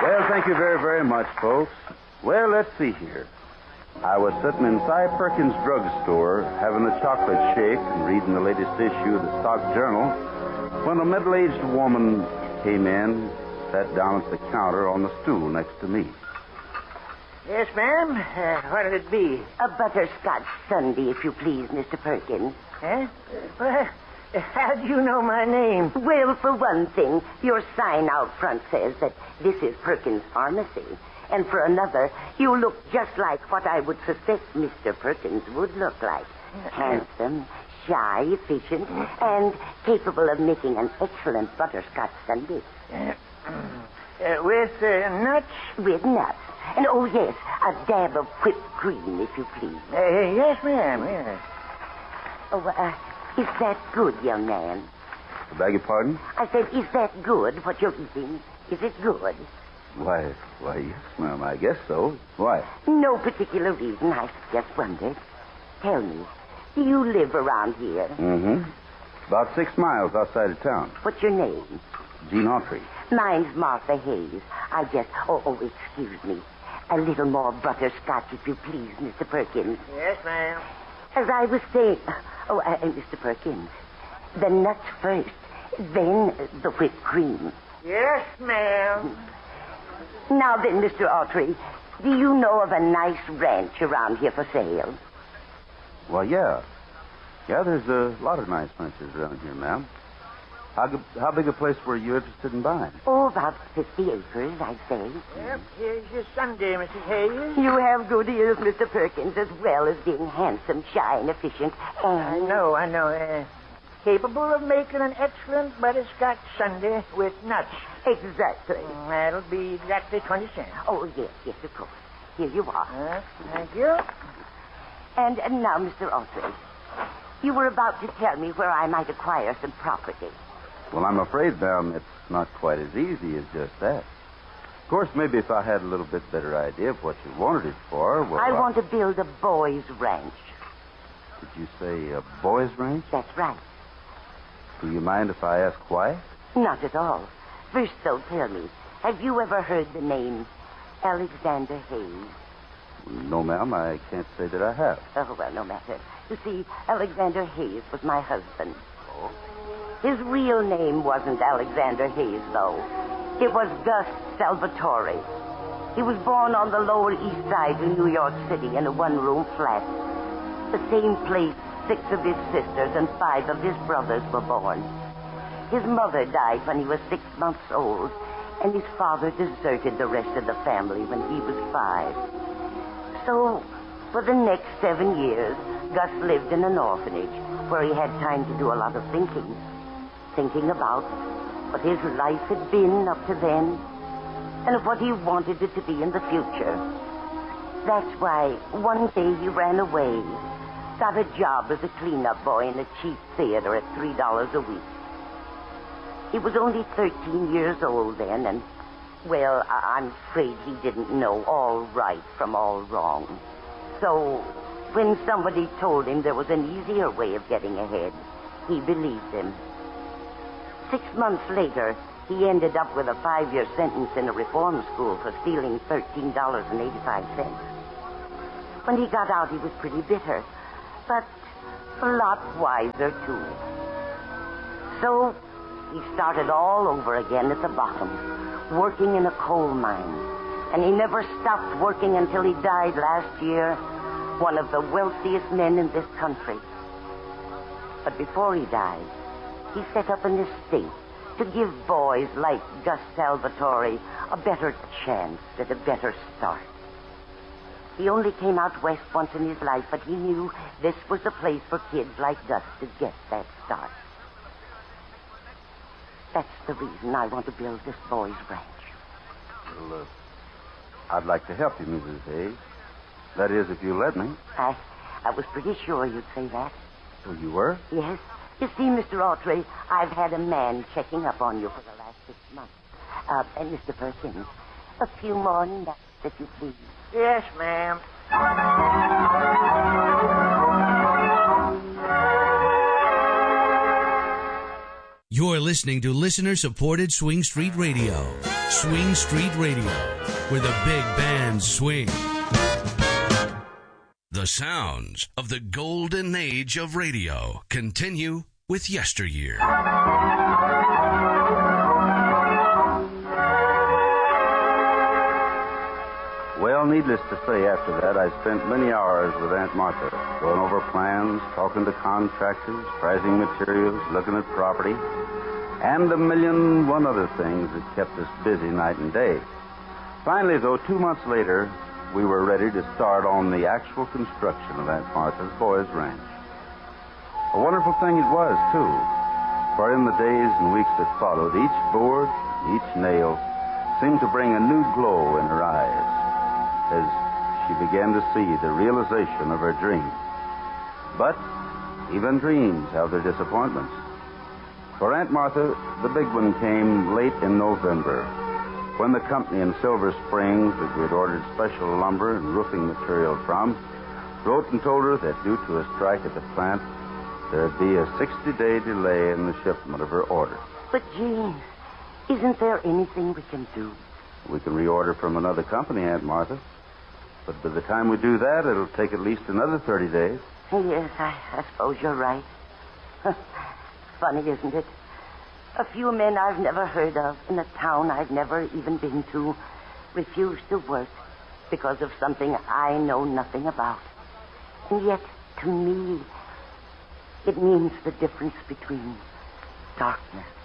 Well, thank you very, very much, folks. Well, let's see here. I was sitting in Cy Perkins' drugstore having a chocolate shake and reading the latest issue of the Stock Journal when a middle-aged woman came in, sat down at the counter on the stool next to me. Yes, ma'am. What'll it be? A butterscotch sundae, if you please, Mr. Perkins. Huh? Well, how do you know my name? Well, for one thing, your sign out front says that this is Perkins' Pharmacy. And for another, you look just like what I would suspect Mr. Perkins would look like. Handsome, shy, efficient, and capable of making an excellent butterscotch sundae. With nuts? With nuts. And, oh, yes, a dab of whipped cream, if you please. Yes, ma'am, yes. Oh, is that good, young man? I beg your pardon? I said, is that good, what you're eating? Is it good? Why, yes, ma'am, I guess so. Why? No particular reason. I just wondered. Tell me, do you live around here? Mm-hmm. About 6 miles outside of town. What's your name? Gene Autry. Mine's Martha Hayes. Excuse me. A little more butterscotch, if you please, Mr. Perkins. Yes, ma'am. As I was saying... Mr. Perkins, the nuts first, then the whipped cream. Yes, ma'am. Now then, Mr. Autry, do you know of a nice ranch around here for sale? Well, yeah. Yeah, there's a lot of nice ranches around here, ma'am. How big a place were you interested in buying? Oh, about 50 acres, I'd say. Yep, here's your Sunday, Mrs. Hayes. You have good ears, Mr. Perkins, as well as being handsome, shy, and efficient. And... I know. Capable of making an excellent butterscotch sundae with nuts. Exactly. That'll be exactly 20 cents. Oh, yes, of course. Here you are. Thank you. And now, Mr. Autry, you were about to tell me where I might acquire some property. Well, I'm afraid, ma'am, it's not quite as easy as just that. Of course, maybe if I had a little bit better idea of what you wanted it for, well... I want to build a boys' ranch. Did you say a boys' ranch? That's right. Do you mind if I ask why? Not at all. First, though, tell me, have you ever heard the name Alexander Hayes? No, ma'am, I can't say that I have. Oh, well, no matter. You see, Alexander Hayes was my husband. Oh? His real name wasn't Alexander Hayes, though. It was Gus Salvatore. He was born on the Lower East Side of New York City in a one-room flat. The same place 6 of his sisters and 5 of his brothers were born. His mother died when he was 6 months old, and his father deserted the rest of the family when he was 5. So, for the next 7 years, Gus lived in an orphanage where he had time to do a lot of thinking. Thinking about what his life had been up to then and what he wanted it to be in the future. That's why one day he ran away, got a job as a cleanup boy in a cheap theater at $3 a week. He was only 13 years old then, and, well, I'm afraid he didn't know all right from all wrong. So, when somebody told him there was an easier way of getting ahead, he believed him. 6 months later, he ended up with a 5-year sentence in a reform school for stealing $13.85. When he got out, he was pretty bitter, but a lot wiser, too. So he started all over again at the bottom, working in a coal mine. And he never stopped working until he died last year, one of the wealthiest men in this country. But before he died, he set up an estate to give boys like Gus Salvatore a better chance at a better start. He only came out west once in his life, but he knew this was the place for kids like Gus to get that start. That's the reason I want to build this boys' ranch. Well, I'd like to help you, Mrs. Hayes. That is, if you let me. I was pretty sure you'd say that. So you were? Yes. You see, Mr. Autry, I've had a man checking up on you for the last 6 months. And Mr. Perkins, a few more nuts, if you please. Yes, ma'am. You're listening to listener-supported Swing Street Radio. Swing Street Radio, where the big bands swing. The sounds of the golden age of radio continue with Yesteryear. Well, needless to say, after that, I spent many hours with Aunt Martha, going over plans, talking to contractors, pricing materials, looking at property, and a million one other things that kept us busy night and day. Finally, though, 2 months later, we were ready to start on the actual construction of Aunt Martha's Boys Ranch. A wonderful thing it was, too, for in the days and weeks that followed, each board, each nail seemed to bring a new glow in her eyes as she began to see the realization of her dreams. But even dreams have their disappointments. For Aunt Martha, the big one came late in November, when the company in Silver Springs that we had ordered special lumber and roofing material from wrote and told her that due to a strike at the plant, there'd be a 60-day delay in the shipment of her order. But, Gene, isn't there anything we can do? We can reorder from another company, Aunt Martha. But by the time we do that, it'll take at least another 30 days. Yes, I suppose you're right. Funny, isn't it? A few men I've never heard of in a town I've never even been to refuse to work because of something I know nothing about. And yet, to me, it means the difference between darkness